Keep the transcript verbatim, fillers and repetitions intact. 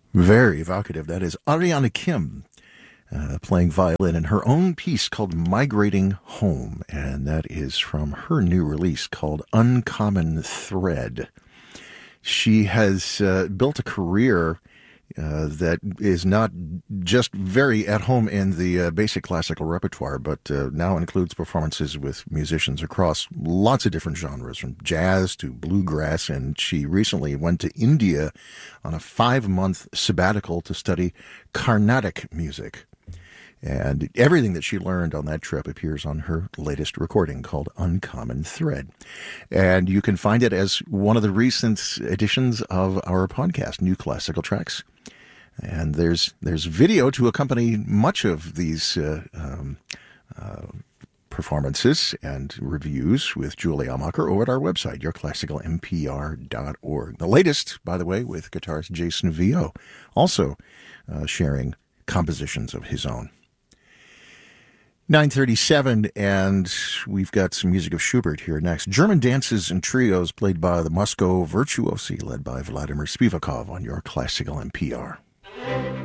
Very evocative. That is Ariana Kim uh, playing violin in her own piece called Migrating Home, and that is from her new release called Uncommon Thread. She has uh, built a career uh, that is not just very at home in the uh, basic classical repertoire, but uh, now includes performances with musicians across lots of different genres, from jazz to bluegrass, and she recently went to India on a five-month sabbatical to study Carnatic music. And everything that she learned on that trip appears on her latest recording called Uncommon Thread. And you can find it as one of the recent editions of our podcast, New Classical Tracks. And there's there's video to accompany much of these uh, um, uh, performances and reviews with Julie Amacher over at our website, your classical m p r dot org. The latest, by the way, with guitarist Jason Vio, also uh, sharing compositions of his own. nine thirty-seven, and we've got some music of Schubert here next. German dances and trios played by the Moscow Virtuosi, led by Vladimir Spivakov on your Classical M P R.